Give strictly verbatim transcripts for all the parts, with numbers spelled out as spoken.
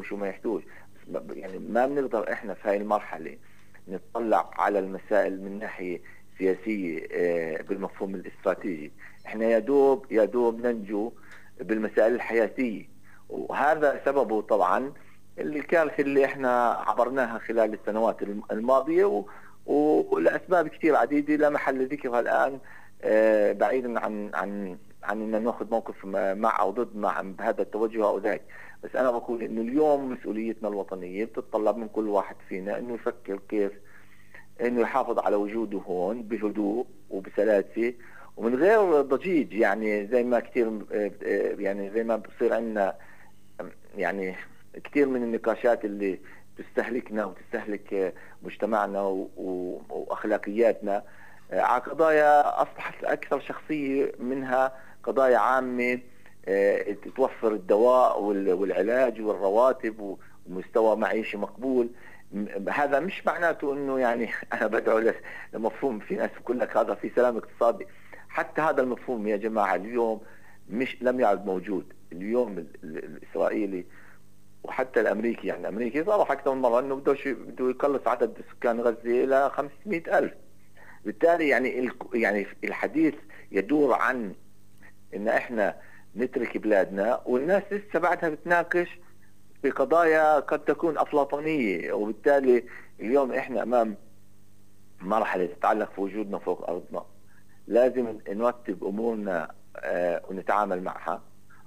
وشو ما يحتوش. يعني ما بنقدر احنا في هاي المرحلة نطلع على المسائل من ناحية سياسية بالمفهوم الاستراتيجي. احنا يا دوب يا دوب ننجو بالمسائل الحياتية، وهذا سببه طبعا الكارثة اللي احنا عبرناها خلال السنوات الماضية، ولأسباب كثير عديدة لا محل ذكرها الآن، بعيدا عن عن عن ان ناخذ موقف مع او ضد مع بهذا التوجه او ذاك. بس انا بقول انه اليوم مسؤوليتنا الوطنيه بتتطلب من كل واحد فينا انه يفكر كيف انه يحافظ على وجوده هون بهدوء وبسلاسه ومن غير ضجيج. يعني زي ما كثير يعني زي ما بصير عندنا يعني كثير من النقاشات اللي تستهلكنا وتستهلك مجتمعنا واخلاقياتنا على قضايا اصبحت اكثر شخصيه، منها قضايا عامه توفر الدواء والعلاج والرواتب ومستوى معيشي مقبول. هذا مش معناته انه يعني انا بدعو لمفهوم في ناس بقول لك هذا في سلام اقتصادي. حتى هذا المفهوم يا جماعه اليوم مش لم يعد موجود. اليوم الاسرائيلي وحتى الامريكي، يعني الامريكي صرح اكثر من مره انه بده بده يقلص عدد سكان غزه الى خمسمئة ألف. بالتالي يعني يعني الحديث يدور عن ان احنا نترك بلادنا، والناس لسه بعدها بتناقش في قضايا قد تكون افلاطونيه. وبالتالي اليوم احنا امام مرحله تتعلق في وجودنا فوق ارضنا، لازم نرتب امورنا آه ونتعامل معها.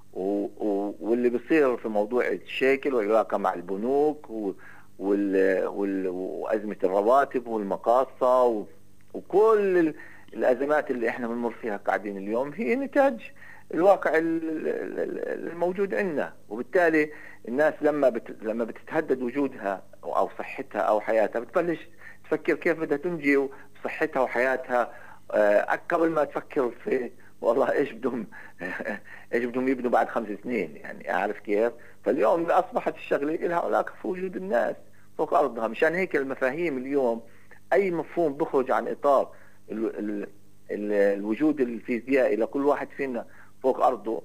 واللي بيصير في موضوع الشيكل والعلاقه مع البنوك وال وال وازمه الرواتب والمقاصه وكل الازمات اللي احنا بنمر فيها قاعدين اليوم هي نتاج الواقع الموجود عندنا. وبالتالي الناس لما بت... لما بتتهدد وجودها او صحتها او حياتها بتبلش تفكر كيف بدها تنجي بصحتها وحياتها آه قبل ما تفكر في والله ايش بدهم ايش بدهم يبنوا بعد خمس سنين. يعني عارف كيف؟ فاليوم اصبحت الشغله لها علاقه في وجود الناس فوق ارضها. مشان هيك المفاهيم اليوم اي مفهوم بخرج عن اطار ال ال ال الوجود الفيزيائي لكل واحد فينا فوق ارضه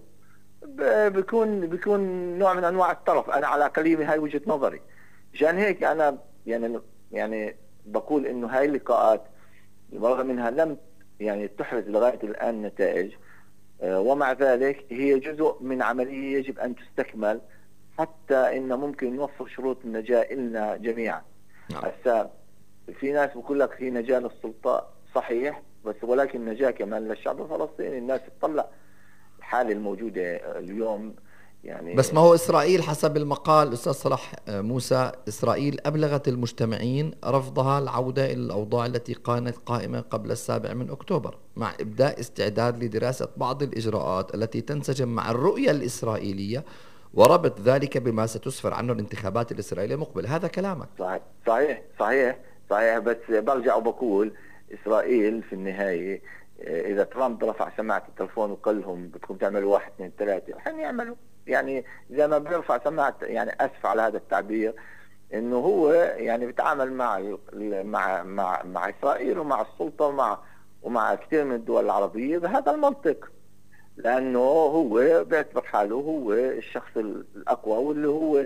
بيكون بيكون نوع من انواع الطرف. انا على كلمه هاي وجهه نظري. مشان هيك انا يعني يعني بقول انه هاي اللقاءات بالرغم منها لم يعني تحرز لغايه الان نتائج، ومع ذلك هي جزء من عمليه يجب ان تستكمل حتى ان ممكن نوفر شروط النجاه لنا جميعا. هسه في ناس بقول لك في نجاه للسلطه، صحيح، بس ولكن نجاه كمان للشعب الفلسطيني. الناس تطلع الحاله الموجوده اليوم يعني. بس ما هو إسرائيل حسب المقال أستاذ صلاح موسى، إسرائيل أبلغت المجتمعين رفضها العودة إلى الأوضاع التي كانت قائمة قبل السابع من أكتوبر، مع إبداء استعداد لدراسة بعض الإجراءات التي تنسجم مع الرؤية الإسرائيلية وربط ذلك بما ستسفر عنه الانتخابات الإسرائيلية المقبلة. هذا كلامك. صحيح صحيح صحيح صحيح. بس برجع وبقول إسرائيل في النهاية إذا ترامب رفع سماعة التلفون وقال لهم بدكم تعملوا واحد اثنين ثلاثة رح يعملوا. يعني زي ما بيرفع سماعة، يعني أسف على هذا التعبير، إنه هو يعني بيتعامل مع مع مع مع إسرائيل ومع السلطة ومع ومع كثير من الدول العربية بهذا المنطق، لأنه هو بيعتبر حاله هو الشخص الأقوى واللي هو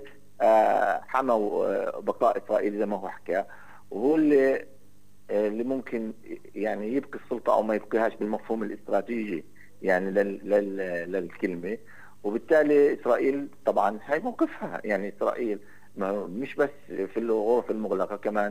حمى بقاء إسرائيل زي ما هو حكى، وهو اللي اللي ممكن يعني يبقي السلطة أو ما يبقيهاش بالمفهوم الاستراتيجي يعني لل لل للكلمة. وبالتالي إسرائيل طبعا هاي موقفها. يعني إسرائيل مش بس في الغرف المغلقة، كمان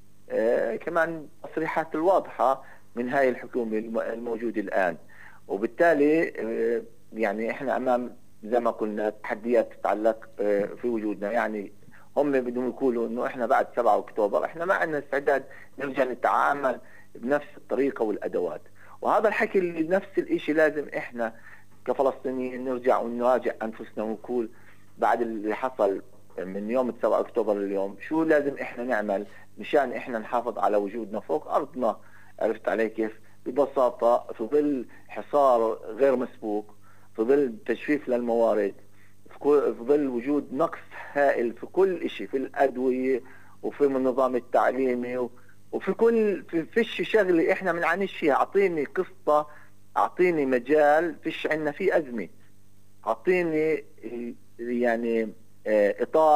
آه كمان تصريحات الواضحة من هاي الحكومة الموجودة الآن. وبالتالي آه يعني إحنا أمام زي ما قلنا تحديات تتعلق آه في وجودنا. يعني هم بدهم يقولوا إنه إحنا بعد سبعة أكتوبر إحنا ما عندنا استعداد نرجع نتعامل بنفس الطريقة والأدوات. وهذا الحكي اللي نفس الإشي لازم إحنا كفلسطينيين نرجع ونراجع أنفسنا ونقول بعد اللي حصل من يوم سبعة أكتوبر اليوم شو لازم إحنا نعمل مشان إحنا نحافظ على وجودنا فوق أرضنا. عرفت علي كيف؟ ببساطة في ظل حصار غير مسبوق، في ظل تجفيف للموارد، في ظل وجود نقص هائل في كل إشي، في الأدوية وفي النظام التعليمي وفي كل في فيش شغله احنا بنعانيش فيها. اعطيني قصه، اعطيني مجال فيش عندنا فيه ازمه، اعطيني يعني اطار